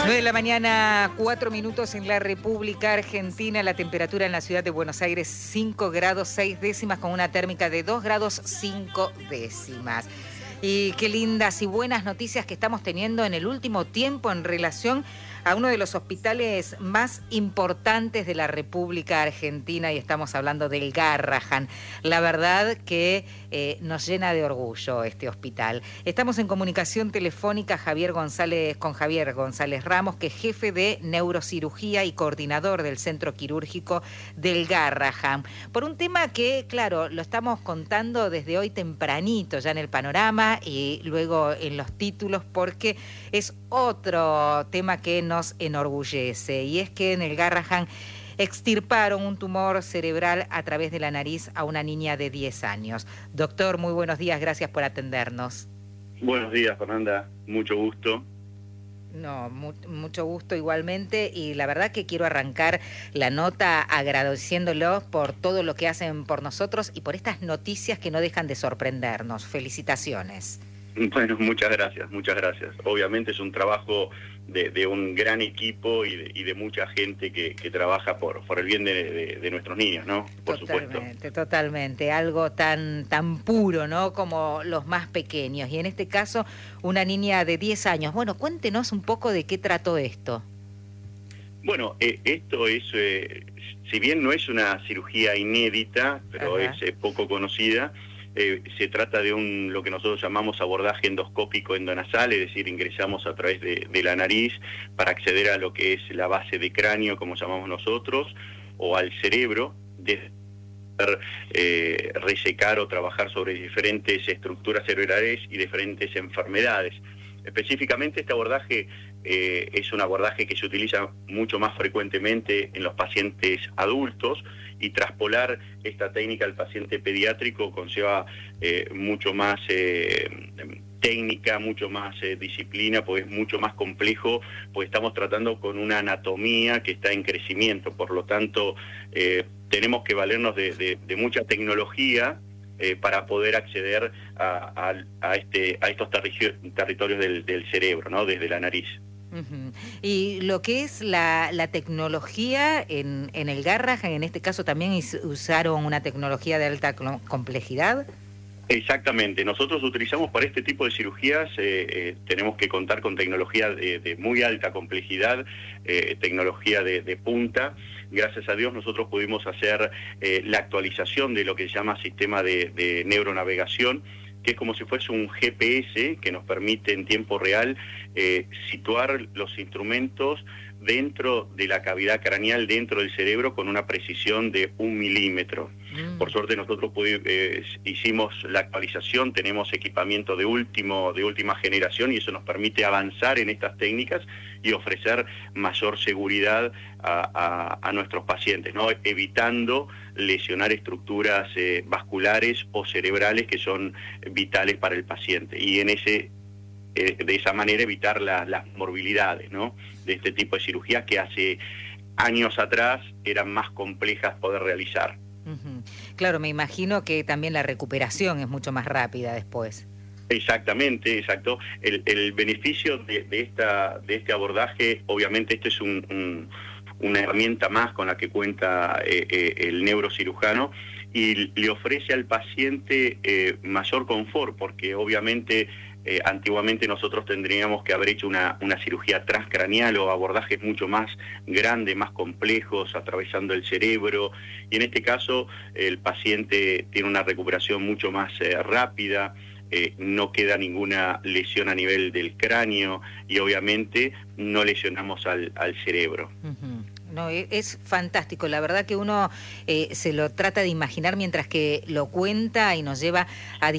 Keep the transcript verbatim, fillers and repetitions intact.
nueve de la mañana, cuatro minutos en la República Argentina. La temperatura en la ciudad de Buenos Aires, cinco grados seis décimas, con una térmica de dos grados cinco décimas. Y qué lindas y buenas noticias que estamos teniendo en el último tiempo en relación a uno de los hospitales más importantes de la República Argentina, y estamos hablando del Garrahan. La verdad que eh, nos llena de orgullo este hospital. Estamos en comunicación telefónica Javier González, con Javier González Ramos, que es jefe de neurocirugía y coordinador del centro quirúrgico del Garrahan. Por un tema que, claro, lo estamos contando desde hoy tempranito ya en el panorama y luego en los títulos, porque es otro tema que nos nos enorgullece, y es que en el Garrahan extirparon un tumor cerebral a través de la nariz a una niña de diez años. Doctor, muy buenos días, gracias por atendernos. Buenos días, Fernanda, mucho gusto. No, mu mucho gusto igualmente, y la verdad que quiero arrancar la nota agradeciéndolos por todo lo que hacen por nosotros y por estas noticias que no dejan de sorprendernos. Felicitaciones. Bueno, muchas gracias, muchas gracias. Obviamente es un trabajo de, de un gran equipo y de, y de mucha gente que, que trabaja por, por el bien de, de, de nuestros niños, ¿no? Por totalmente, supuesto. Totalmente, algo tan, tan puro, ¿no? Como los más pequeños. Y en este caso, una niña de diez años. Bueno, cuéntenos un poco de qué trató esto. Bueno, eh, esto es, eh, si bien no es una cirugía inédita, pero Ajá. es eh, poco conocida. Eh, se trata de un lo que nosotros llamamos abordaje endoscópico endonasal, es decir, ingresamos a través de, de la nariz para acceder a lo que es la base de cráneo, como llamamos nosotros, o al cerebro, de eh, resecar o trabajar sobre diferentes estructuras cerebrales y diferentes enfermedades. Específicamente este abordaje eh, es un abordaje que se utiliza mucho más frecuentemente en los pacientes adultos, y traspolar esta técnica al paciente pediátrico conlleva eh, mucho más eh, técnica, mucho más eh, disciplina, pues es mucho más complejo, pues estamos tratando con una anatomía que está en crecimiento, por lo tanto eh, tenemos que valernos de, de, de mucha tecnología eh, para poder acceder a, a, a, este, a estos terri territorios del, del cerebro, ¿no? Desde la nariz. Uh-huh. Y lo que es la, la tecnología en, en el Garrahan, en este caso también usaron una tecnología de alta complejidad. Exactamente, nosotros utilizamos para este tipo de cirugías, eh, eh, tenemos que contar con tecnología de, de muy alta complejidad, eh, tecnología de, de punta. Gracias a Dios nosotros pudimos hacer eh, la actualización de lo que se llama sistema de, de neuronavegación, que es como si fuese un G P S que nos permite en tiempo real eh, situar los instrumentos dentro de la cavidad craneal, dentro del cerebro, con una precisión de un milímetro. Mm. Por suerte nosotros eh, hicimos la actualización, tenemos equipamiento de, último, de última generación, y eso nos permite avanzar en estas técnicas y ofrecer mayor seguridad a, a, a nuestros pacientes, ¿no? Evitando lesionar estructuras eh, vasculares o cerebrales que son vitales para el paciente, y en ese eh, de esa manera evitar la, las morbilidades, ¿no? De este tipo de cirugías que hace años atrás eran más complejas poder realizar. Uh-huh. Claro, me imagino que también la recuperación es mucho más rápida después. Exactamente, exacto. El, el beneficio de, de, esta, de este abordaje, obviamente esto es un, un, una herramienta más con la que cuenta eh, eh, el neurocirujano, y le ofrece al paciente eh, mayor confort, porque obviamente eh, antiguamente nosotros tendríamos que haber hecho una, una cirugía transcraneal o abordajes mucho más grandes, más complejos, atravesando el cerebro, y en este caso el paciente tiene una recuperación mucho más eh, rápida. Eh, no queda ninguna lesión a nivel del cráneo, y obviamente no lesionamos al, al cerebro. Uh-huh. No, es fantástico, la verdad que uno eh, se lo trata de imaginar mientras que lo cuenta y nos lleva a